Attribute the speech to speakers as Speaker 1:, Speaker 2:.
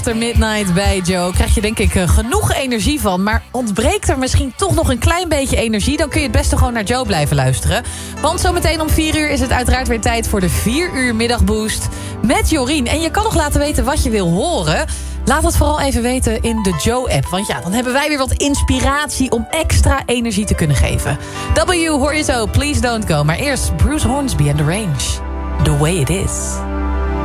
Speaker 1: After Midnight bij Joe krijg je denk ik genoeg energie van. Maar ontbreekt er misschien toch nog een klein beetje energie... dan kun je het beste gewoon naar Joe blijven luisteren. Want zometeen om 4 uur is het uiteraard weer tijd... voor de 4 uur middagboost met Jorien. En je kan nog laten weten wat je wil horen. Laat het vooral even weten in de Joe-app. Want ja, dan hebben wij weer wat inspiratie... om extra energie te kunnen geven. W hoor je zo, Please Don't Go. Maar eerst Bruce Hornsby en The Range. The Way It Is.